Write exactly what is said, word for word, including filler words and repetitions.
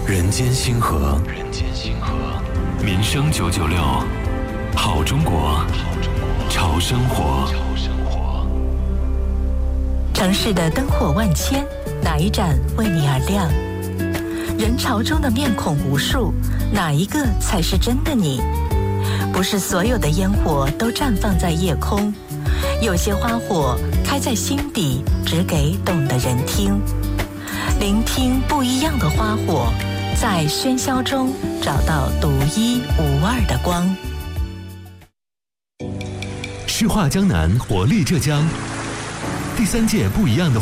人间星河，人间星河，民生九九六，好中国，好中国，潮生活，潮生活。 城市的灯火万千，哪一盏为你而亮？人潮中的面孔无数，哪一个才是真的你？不是所有的烟火都绽放在夜空，有些花火开在心底，只给懂的人听。聆听不一样的花火，在喧嚣中找到独一无二的光。 诗画江南，活力浙江，第三届不一样的